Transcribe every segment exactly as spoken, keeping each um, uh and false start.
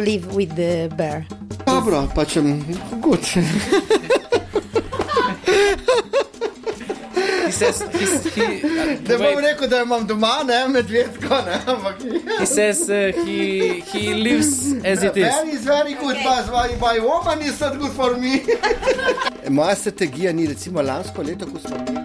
live with the bear? Dobro, pač good. He says he's, he, uh, Ne bom rekel, da imam doma, ne, medvedko, ne, ampak... He says uh, he he lives as it is. Man is very good, but my, my woman is not good for me. Moja strategija ni, recimo lansko leto, ko smo imeli.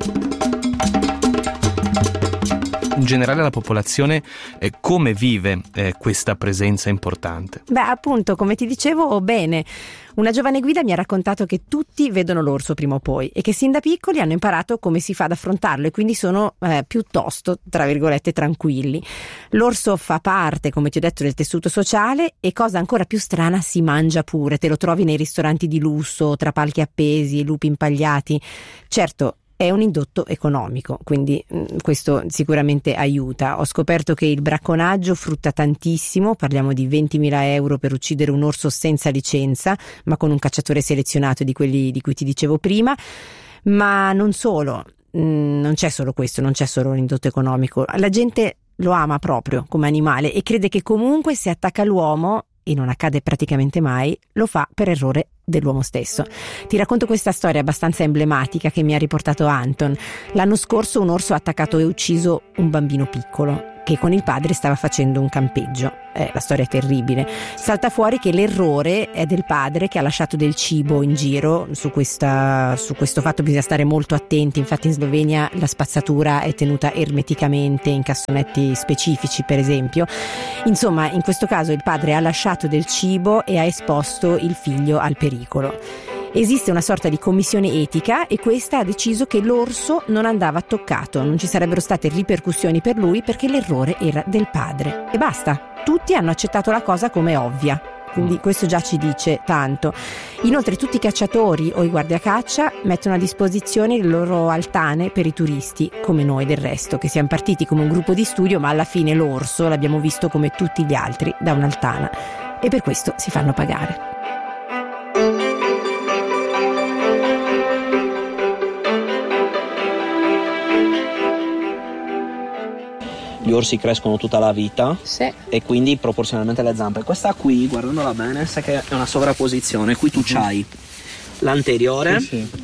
In generale la popolazione eh, come vive eh, questa presenza importante? Beh, appunto, come ti dicevo, bene. Una giovane guida mi ha raccontato che tutti vedono l'orso prima o poi e che sin da piccoli hanno imparato come si fa ad affrontarlo e quindi sono eh, piuttosto, tra virgolette, tranquilli. L'orso fa parte, come ti ho detto, del tessuto sociale e, cosa ancora più strana, si mangia pure. Te lo trovi nei ristoranti di lusso, tra palchi appesi e lupi impagliati. Certo, è un indotto economico, quindi mh, questo sicuramente aiuta. Ho scoperto che il bracconaggio frutta tantissimo, parliamo di ventimila euro per uccidere un orso senza licenza, ma con un cacciatore selezionato di quelli di cui ti dicevo prima. Ma non solo, mh, non c'è solo questo, non c'è solo l'indotto economico. La gente lo ama proprio come animale e crede che comunque se attacca l'uomo, e non accade praticamente mai, lo fa per errore dell'uomo stesso. Ti racconto questa storia abbastanza emblematica che mi ha riportato Anton. L'anno scorso un orso ha attaccato e ucciso un bambino piccolo che con il padre stava facendo un campeggio. Eh, la storia è terribile. Salta fuori che l'errore è del padre, che ha lasciato del cibo in giro. Su, questa, su questo fatto bisogna stare molto attenti. Infatti in Slovenia la spazzatura è tenuta ermeticamente in cassonetti specifici, per esempio. Insomma, in questo caso il padre ha lasciato del cibo e ha esposto il figlio al pericolo. Esiste una sorta di commissione etica e questa ha deciso che l'orso non andava toccato, non ci sarebbero state ripercussioni per lui perché l'errore era del padre. E basta, tutti hanno accettato la cosa come ovvia. Quindi questo già ci dice tanto. Inoltre tutti i cacciatori o i guardiacaccia mettono a disposizione le loro altane per i turisti, come noi del resto, che siamo partiti come un gruppo di studio, ma alla fine l'orso l'abbiamo visto come tutti gli altri da un'altana. E per questo si fanno pagare. Gli orsi crescono tutta la vita, sì, e quindi proporzionalmente le zampe. Questa qui, guardandola bene, sai che è una sovrapposizione. Qui tu c'hai l'anteriore, sì, sì.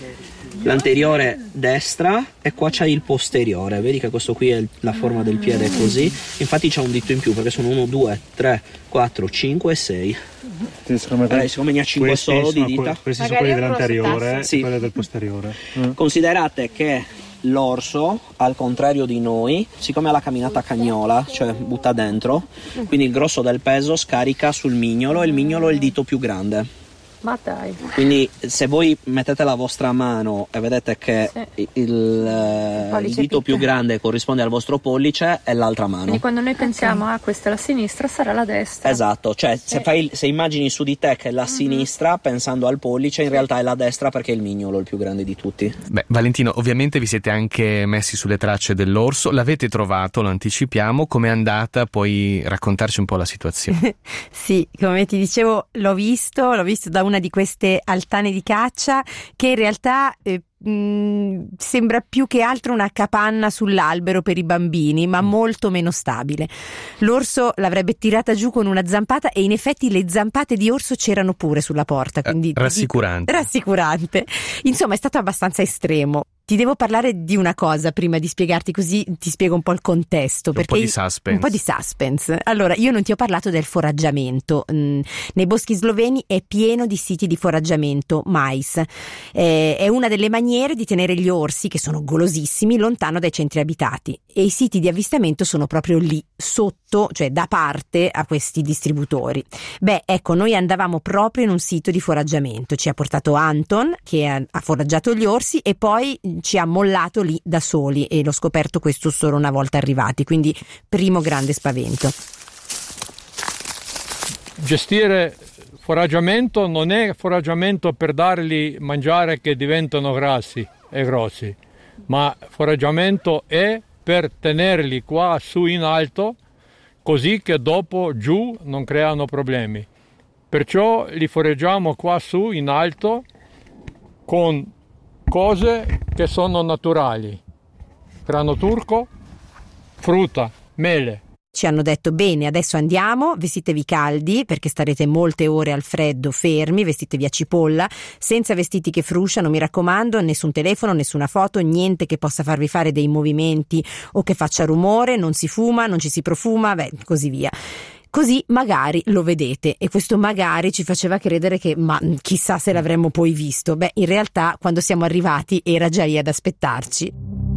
l'anteriore destra e qua c'hai il posteriore. Vedi che questo qui è la forma del piede così. Infatti c'è un dito in più perché sono uno, due, tre, quattro, cinque e sei. Allora, siccome ne ha cinque solo di dita. Questi sono quelli dell'anteriore, sì, e quelli del posteriore. Mm. Considerate che l'orso, al contrario di noi, siccome ha la camminata cagnola, cioè butta dentro, quindi il grosso del peso scarica sul mignolo e il mignolo è il dito più grande. Ma dai. Quindi se voi mettete la vostra mano e vedete che sì, il, eh, il dito picca più grande corrisponde al vostro pollice, è l'altra mano. Quindi quando noi pensiamo a ah, questa è la sinistra, sarà la destra. Esatto, cioè sì, se, fai, se immagini su di te che è la mm-hmm, sinistra, pensando al pollice, in sì, realtà è la destra perché è il mignolo il più grande di tutti. Beh, Valentino, ovviamente vi siete anche messi sulle tracce dell'orso, l'avete trovato, lo anticipiamo, com'è andata? Puoi raccontarci un po' la situazione? Sì, come ti dicevo, l'ho visto, l'ho visto da una di queste altane di caccia che in realtà eh, mh, sembra più che altro una capanna sull'albero per i bambini, ma molto meno stabile. L'orso l'avrebbe tirata giù con una zampata e in effetti le zampate di orso c'erano pure sulla porta, quindi eh, rassicurante. Dico, rassicurante. Insomma, è stato abbastanza estremo. Ti devo parlare di una cosa prima di spiegarti, così ti spiego un po' il contesto. Un perché po' di suspense. Un po' di suspense. Allora, io non ti ho parlato del foraggiamento. Mm, nei boschi sloveni è pieno di siti di foraggiamento mais. Eh, è una delle maniere di tenere gli orsi, che sono golosissimi, lontano dai centri abitati. E i siti di avvistamento sono proprio lì, sotto, cioè da parte a questi distributori. Beh, ecco, noi andavamo proprio in un sito di foraggiamento. Ci ha portato Anton, che ha, ha foraggiato gli orsi, e poi ci ha mollato lì da soli, e l'ho scoperto questo solo una volta arrivati, quindi primo grande spavento. Gestire foraggiamento non è foraggiamento per dargli mangiare che diventano grassi e grossi, ma foraggiamento è per tenerli qua su in alto, così che dopo giù non creano problemi. Perciò li foraggiamo qua su in alto con cose che sono naturali: grano turco, frutta, mele. Ci hanno detto: bene, adesso andiamo, vestitevi caldi perché starete molte ore al freddo fermi, vestitevi a cipolla, senza vestiti che frusciano, mi raccomando, nessun telefono, nessuna foto, niente che possa farvi fare dei movimenti o che faccia rumore, non si fuma, non ci si profuma, beh, così via. Così magari lo vedete, e questo magari ci faceva credere che ma chissà se l'avremmo poi visto. Beh, in realtà quando siamo arrivati era già lì ad aspettarci.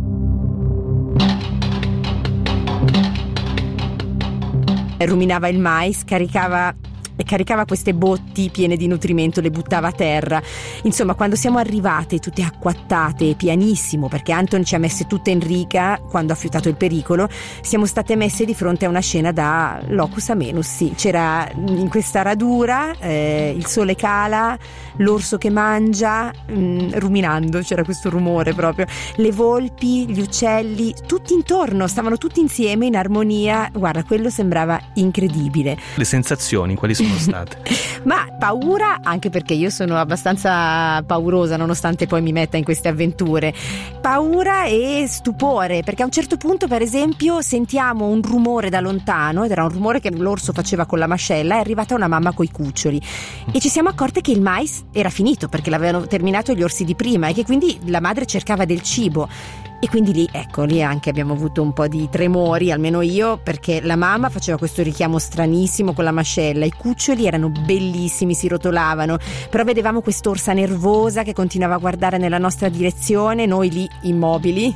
Ruminava il mais, caricava caricava queste botti piene di nutrimento, le buttava a terra. Insomma, quando siamo arrivate tutte acquattate, pianissimo, perché Anton ci ha messe tutte in riga quando ha fiutato il pericolo, siamo state messe di fronte a una scena da locus amenus. Sì, c'era in questa radura eh, il sole cala, l'orso che mangia, mh, ruminando, c'era questo rumore proprio, le volpi, gli uccelli, tutti intorno, stavano tutti insieme in armonia. Guarda, quello sembrava incredibile. Le sensazioni quali sono state? Ma paura, anche perché io sono abbastanza paurosa nonostante poi mi metta in queste avventure. Paura e stupore, perché a un certo punto, per esempio, sentiamo un rumore da lontano, ed era un rumore che l'orso faceva con la mascella. È arrivata una mamma coi cuccioli e ci siamo accorte che il mais era finito perché l'avevano terminato gli orsi di prima e che quindi la madre cercava del cibo. E quindi lì, ecco, lì anche abbiamo avuto un po' di tremori, almeno io, perché la mamma faceva questo richiamo stranissimo con la mascella, i cuccioli erano bellissimi, si rotolavano, però vedevamo quest'orsa nervosa che continuava a guardare nella nostra direzione, noi lì immobili.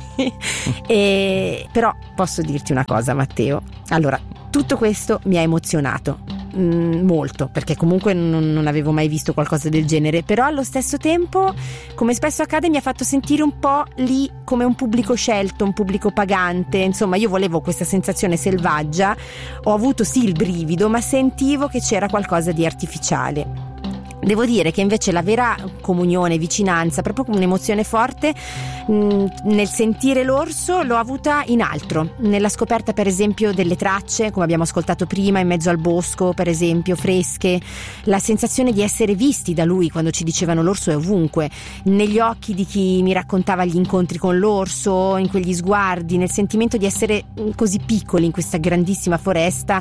E però posso dirti una cosa, Matteo, allora, tutto questo mi ha emozionato mm, molto, perché comunque non, non avevo mai visto qualcosa del genere, però allo stesso tempo, come spesso accade, mi ha fatto sentire un po' lì come un pubblico scelto, un pubblico pagante. Insomma, io volevo questa sensazione selvaggia, ho avuto sì il brivido, ma sentivo che c'era qualcosa di artificiale. Devo dire che invece la vera comunione, vicinanza, proprio come un'emozione forte mh, nel sentire l'orso, l'ho avuta in altro, nella scoperta per esempio delle tracce, come abbiamo ascoltato prima, in mezzo al bosco, per esempio, fresche, la sensazione di essere visti da lui quando ci dicevano l'orso è ovunque, negli occhi di chi mi raccontava gli incontri con l'orso, in quegli sguardi, nel sentimento di essere così piccoli in questa grandissima foresta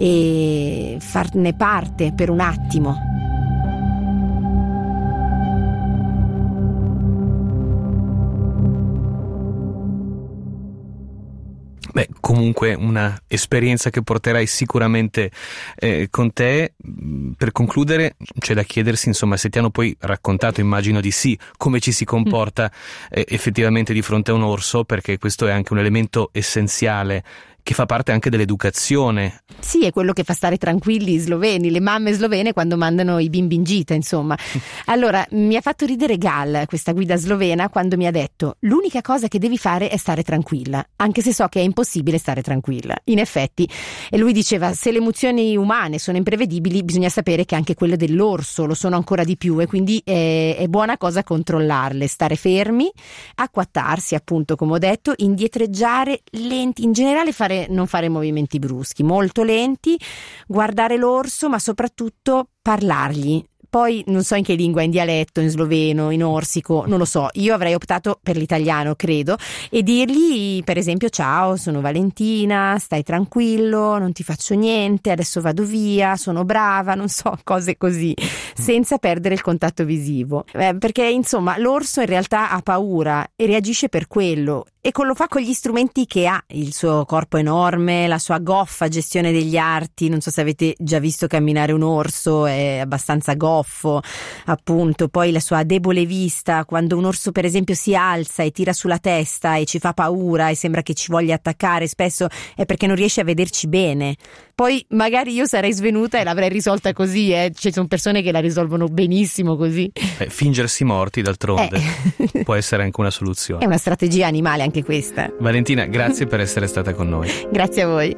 e farne parte per un attimo. Beh, comunque una esperienza che porterai sicuramente eh, con te. Per concludere, c'è da chiedersi, insomma, se ti hanno poi raccontato, immagino di sì, come ci si comporta eh, effettivamente di fronte a un orso, perché questo è anche un elemento essenziale che fa parte anche dell'educazione. Sì, è quello che fa stare tranquilli i sloveni, le mamme slovene quando mandano i bimbi in gita, insomma. Allora, mi ha fatto ridere Gal, questa guida slovena, quando mi ha detto: l'unica cosa che devi fare è stare tranquilla, anche se so che è impossibile stare tranquilla. In effetti, e lui diceva, se le emozioni umane sono imprevedibili, bisogna sapere che anche quelle dell'orso lo sono ancora di più, e quindi è, è buona cosa controllarle, stare fermi, acquattarsi, appunto, come ho detto, indietreggiare lenti, in generale fare non fare movimenti bruschi, molto lenti, guardare l'orso, ma soprattutto parlargli. Poi non so in che lingua, in dialetto, in sloveno, in orsico, non lo so. Io avrei optato per l'italiano, credo, e dirgli, per esempio, ciao, sono Valentina, stai tranquillo, non ti faccio niente, adesso vado via, sono brava, non so, cose così, senza perdere il contatto visivo. Eh, perché, insomma, l'orso in realtà ha paura e reagisce per quello. E lo fa con gli strumenti che ha, il suo corpo enorme, la sua goffa gestione degli arti. Non so se avete già visto camminare un orso, è abbastanza goffo, appunto. Poi la sua debole vista, quando un orso per esempio si alza e tira sulla testa e ci fa paura e sembra che ci voglia attaccare, spesso è perché non riesce a vederci bene. Poi magari io sarei svenuta e l'avrei risolta così, eh. Ci sono persone che la risolvono benissimo così. Eh, fingersi morti, d'altronde, eh. può essere anche una soluzione. È una strategia animale anche questa. Valentina, grazie per essere stata con noi. Grazie a voi.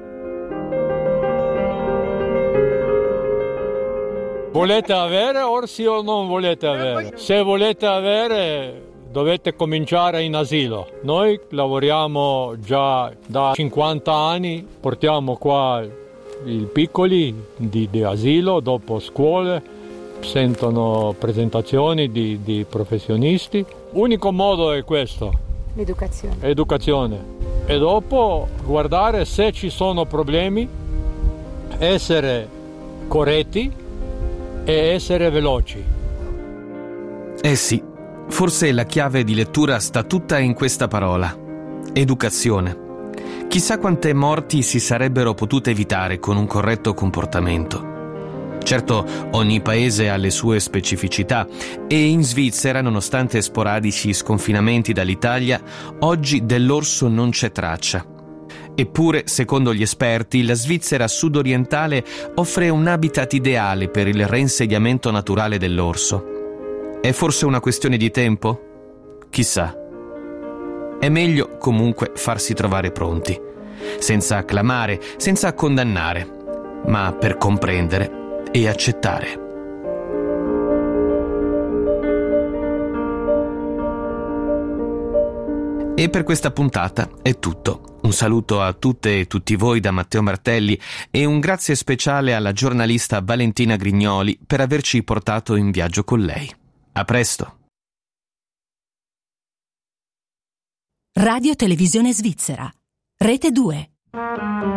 Volete avere orsi o non volete avere? Se volete avere, dovete cominciare in asilo. Noi lavoriamo già da cinquanta anni, portiamo qua i piccoli di, di asilo dopo scuole, sentono presentazioni di, di professionisti. L'unico modo è questo. L'educazione. Educazione. e dopo guardare se ci sono problemi, essere corretti e essere veloci. Eh sì, forse la chiave di lettura sta tutta in questa parola: educazione. Chissà quante morti si sarebbero potute evitare con un corretto comportamento. Certo, ogni paese ha le sue specificità e in Svizzera, nonostante sporadici sconfinamenti dall'Italia, oggi dell'orso non c'è traccia. Eppure, secondo gli esperti, la Svizzera sudorientale offre un habitat ideale per il reinsediamento naturale dell'orso. È forse una questione di tempo? Chissà. È meglio comunque farsi trovare pronti, senza acclamare, senza condannare, ma per comprendere e accettare. E per questa puntata è tutto. Un saluto a tutte e tutti voi da Matteo Martelli e un grazie speciale alla giornalista Valentina Grignoli per averci portato in viaggio con lei. A presto! Radio Televisione Svizzera, Rete due.